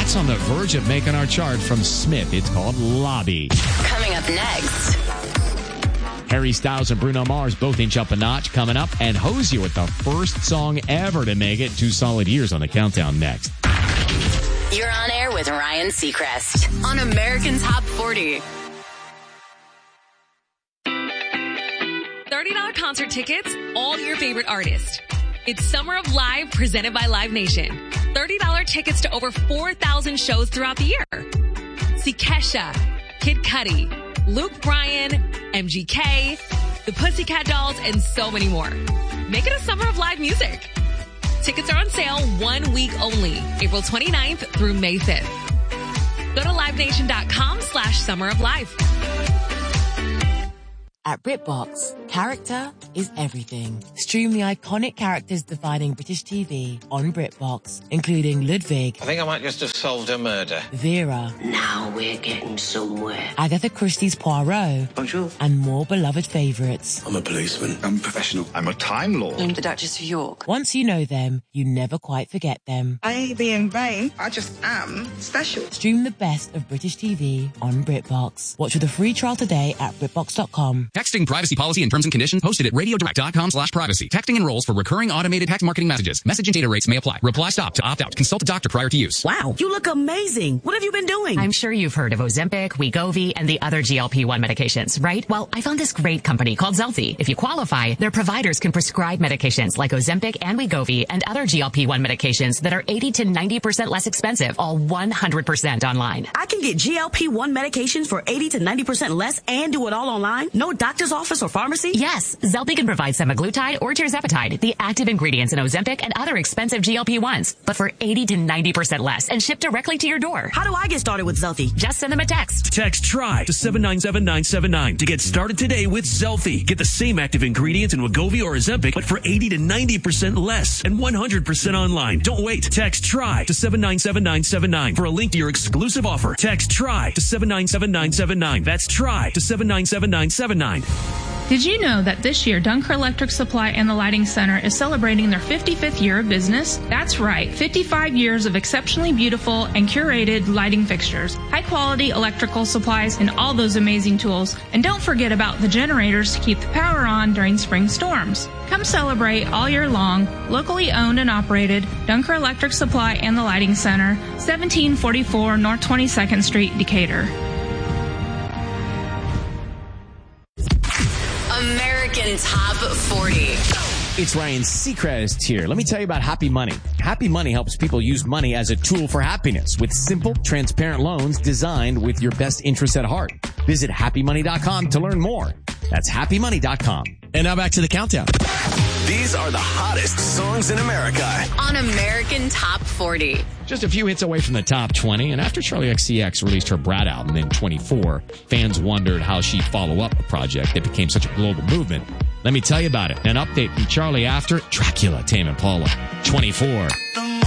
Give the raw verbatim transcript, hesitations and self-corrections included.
That's on the verge of making our chart from Smith. It's called Lobby. Coming up next, Harry Styles and Bruno Mars both inch up a notch coming up, and Hozier with the first song ever to make it two solid years on the countdown next. you're on air with Ryan Seacrest on American Top forty. thirty dollars concert tickets, all your favorite artists. It's Summer of Live presented by Live Nation. thirty dollars tickets to over four thousand shows throughout the year. See Kesha, Kid Cudi, Luke Bryan, M G K, the Pussycat Dolls, and so many more. Make it a summer of live music. Tickets are on sale one week only, April twenty-ninth through May fifth. Go to livenation.com slash summer of life. At BritBox, character is everything. Stream the iconic characters defining British T V on BritBox, including Ludwig. I think I might just have solved a murder. Vera. Now we're getting somewhere. Agatha Christie's Poirot. Bonjour. And more beloved favourites. I'm a policeman. I'm a professional. I'm a Time Lord. I'm the Duchess of York. Once you know them, you never quite forget them. I ain't being vain. I just am special. Stream the best of British T V on BritBox. Watch with a free trial today at BritBox dot com. Texting privacy policy and terms and conditions posted at radiodirect.com slash privacy. Texting enrolls for recurring automated text marketing messages. Message and data rates may apply. Reply stop to opt out. Consult a doctor prior to use. Wow, you look amazing. What have you been doing? I'm sure you've heard of Ozempic, Wegovy, and the other G L P one medications, right? Well, I found this great company called Zelfie. If you qualify, their providers can prescribe medications like Ozempic and Wegovy and other G L P one medications that are eighty to ninety percent less expensive, all one hundred percent online. I can get G L P one medications for eighty to ninety percent less and do it all online? No doctor's office or pharmacy? Yes, Zelfie can provide semaglutide or tirzepatide, the active ingredients in Ozempic and other expensive G L P ones, but for eighty to ninety percent less and shipped directly to your door. How do I get started with Zelfie? Just send them a text. Text TRY to seven nine seven nine seven nine to get started today with Zelfie. Get the same active ingredients in Wegovy or Ozempic, but for eighty to ninety percent less and one hundred percent online. Don't wait. Text TRY to seven nine seven nine seven nine for a link to your exclusive offer. Text TRY to seven nine seven nine seven nine. That's TRY to seven nine seven nine seven nine. Did you know that this year Dunker Electric Supply and the Lighting Center is celebrating their fifty-fifth year of business? That's right, fifty-five years of exceptionally beautiful and curated lighting fixtures, high quality electrical supplies, and all those amazing tools. And don't forget about the generators to keep the power on during spring storms. Come celebrate all year long, locally owned and operated, Dunker Electric Supply and the Lighting Center, seventeen forty-four North twenty-second Street, Decatur. American Top forty. It's Ryan Seacrest here. Let me tell you about Happy Money. Happy Money helps people use money as a tool for happiness with simple, transparent loans designed with your best interests at heart. Visit happy money dot com to learn more. That's happy money dot com. And now back to the countdown. These are the hottest songs in America on American Top forty. Just a few hits away from the top twenty, and after Charli X C X released her Brat album in twenty-four, fans wondered how she'd follow up a project that became such a global movement. Let me tell you about it. An update from Charli after Dracula, Tame Impala, twenty-four.